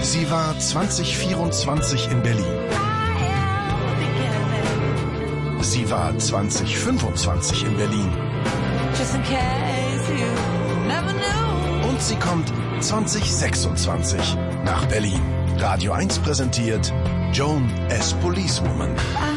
Sie war 2024 in Berlin. Sie war 2025 in Berlin. Und sie kommt 2026 nach Berlin. Radio 1 präsentiert Joan as Policewoman.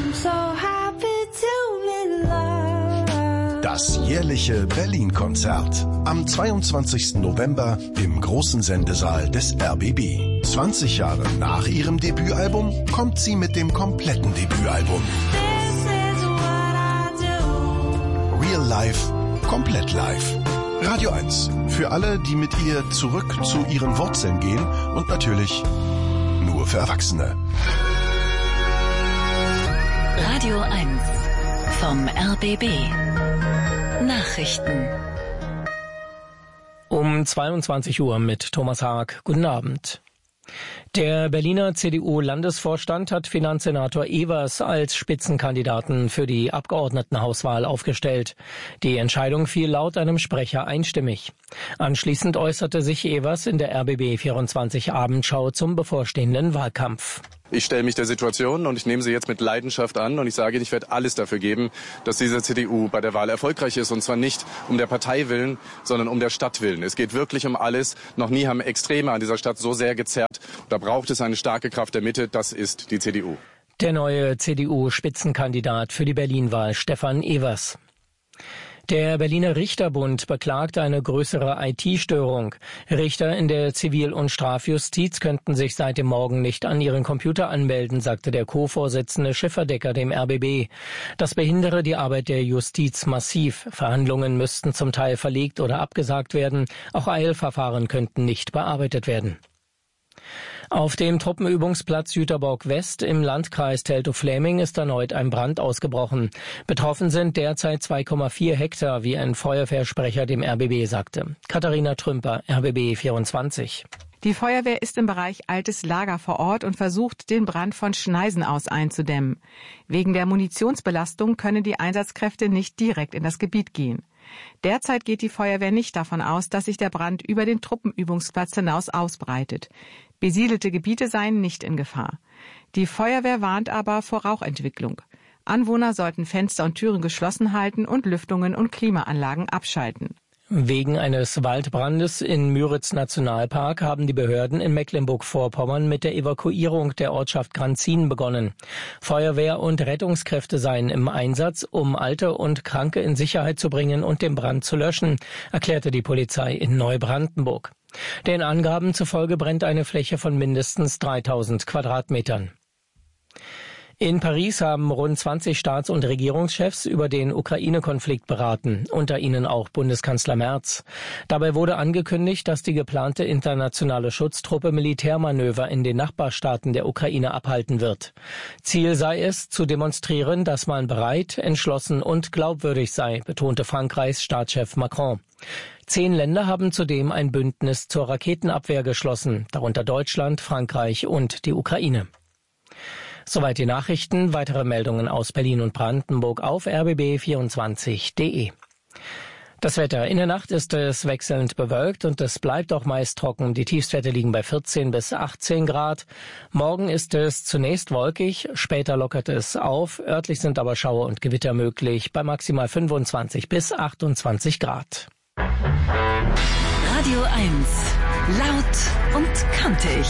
Das jährliche Berlin-Konzert. Am 22. November im großen Sendesaal des RBB. 20 Jahre nach ihrem Debütalbum kommt sie mit dem kompletten Debütalbum. Real Life, komplett live. Radio 1. Für alle, die mit ihr zurück zu ihren Wurzeln gehen und natürlich nur für Erwachsene. Radio 1 vom RBB. Nachrichten. Um 22 Uhr mit Thomas Haag. Guten Abend. Der Berliner CDU-Landesvorstand hat Finanzsenator Evers als Spitzenkandidaten für die Abgeordnetenhauswahl aufgestellt. Die Entscheidung fiel laut einem Sprecher einstimmig. Anschließend äußerte sich Evers in der RBB 24 Abendschau zum bevorstehenden Wahlkampf. Ich stelle mich der Situation und ich nehme sie jetzt mit Leidenschaft an und ich sage, ich werde alles dafür geben, dass diese CDU bei der Wahl erfolgreich ist und zwar nicht um der Partei willen, sondern um der Stadt willen. Es geht wirklich um alles. Noch nie haben Extreme an dieser Stadt so sehr gezerrt. Da braucht es eine starke Kraft der Mitte. Das ist die CDU. Der neue CDU-Spitzenkandidat für die Berlin-Wahl, Stefan Evers. Der Berliner Richterbund beklagt eine größere IT-Störung. Richter in der Zivil- und Strafjustiz könnten sich seit dem Morgen nicht an ihren Computer anmelden, sagte der Co-Vorsitzende Schifferdecker dem RBB. Das behindere die Arbeit der Justiz massiv. Verhandlungen müssten zum Teil verlegt oder abgesagt werden. Auch Eilverfahren könnten nicht bearbeitet werden. Auf dem Truppenübungsplatz Jüterbock West im Landkreis Teltow-Fläming ist erneut ein Brand ausgebrochen. Betroffen sind derzeit 2,4 Hektar, wie ein Feuerwehrsprecher dem RBB sagte. Katharina Trümper, RBB 24. Die Feuerwehr ist im Bereich Altes Lager vor Ort und versucht, den Brand von Schneisen aus einzudämmen. Wegen der Munitionsbelastung können die Einsatzkräfte nicht direkt in das Gebiet gehen. Derzeit geht die Feuerwehr nicht davon aus, dass sich der Brand über den Truppenübungsplatz hinaus ausbreitet. Besiedelte Gebiete seien nicht in Gefahr. Die Feuerwehr warnt aber vor Rauchentwicklung. Anwohner sollten Fenster und Türen geschlossen halten und Lüftungen und Klimaanlagen abschalten. Wegen eines Waldbrandes in Müritz-Nationalpark haben die Behörden in Mecklenburg-Vorpommern mit der Evakuierung der Ortschaft Granzin begonnen. Feuerwehr und Rettungskräfte seien im Einsatz, um Alte und Kranke in Sicherheit zu bringen und den Brand zu löschen, erklärte die Polizei in Neubrandenburg. Den Angaben zufolge brennt eine Fläche von mindestens 3000 Quadratmetern. In Paris haben rund 20 Staats- und Regierungschefs über den Ukraine-Konflikt beraten, unter ihnen auch Bundeskanzler Merz. Dabei wurde angekündigt, dass die geplante internationale Schutztruppe Militärmanöver in den Nachbarstaaten der Ukraine abhalten wird. Ziel sei es, zu demonstrieren, dass man bereit, entschlossen und glaubwürdig sei, betonte Frankreichs Staatschef Macron. 10 Länder haben zudem ein Bündnis zur Raketenabwehr geschlossen, darunter Deutschland, Frankreich und die Ukraine. Soweit die Nachrichten. Weitere Meldungen aus Berlin und Brandenburg auf rbb24.de. Das Wetter. In der Nacht ist es wechselnd bewölkt und es bleibt auch meist trocken. Die Tiefstwerte liegen bei 14 bis 18 Grad. Morgen ist es zunächst wolkig, später lockert es auf. Örtlich sind aber Schauer und Gewitter möglich bei maximal 25 bis 28 Grad. Radio 1. Laut und kantig.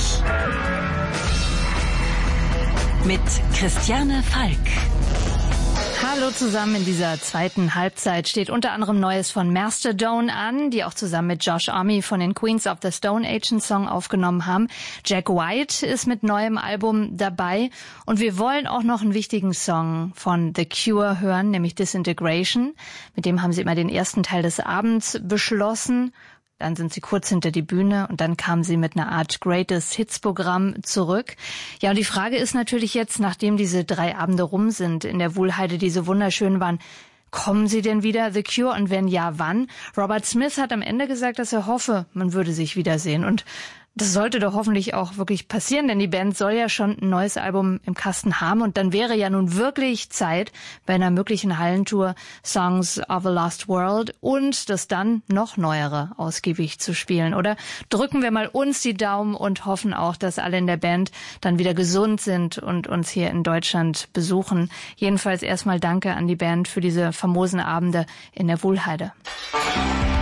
Mit Christiane Falk. Hallo zusammen. In dieser zweiten Halbzeit steht unter anderem Neues von Mastodon an, die auch zusammen mit Josh Homme von den Queens of the Stone Age einen Song aufgenommen haben. Jack White ist mit neuem Album dabei und wir wollen auch noch einen wichtigen Song von The Cure hören, nämlich Disintegration. Mit dem haben sie immer den ersten Teil des Abends beschlossen. Dann sind sie kurz hinter die Bühne und dann kamen sie mit einer Art Greatest Hits Programm zurück. Ja, und die Frage ist natürlich jetzt, nachdem diese 3 Abende rum sind in der Wuhlheide, die so wunderschön waren, kommen sie denn wieder, The Cure? Und wenn ja, wann? Robert Smith hat am Ende gesagt, dass er hoffe, man würde sich wiedersehen. Und Das sollte doch hoffentlich auch wirklich passieren, denn die Band soll ja schon ein neues Album im Kasten haben und dann wäre ja nun wirklich Zeit, bei einer möglichen Hallentour Songs of a Lost World und das dann noch neuere ausgiebig zu spielen. Oder drücken wir mal uns die Daumen und hoffen auch, dass alle in der Band dann wieder gesund sind und uns hier in Deutschland besuchen. Jedenfalls erstmal danke an die Band für diese famosen Abende in der Wuhlheide.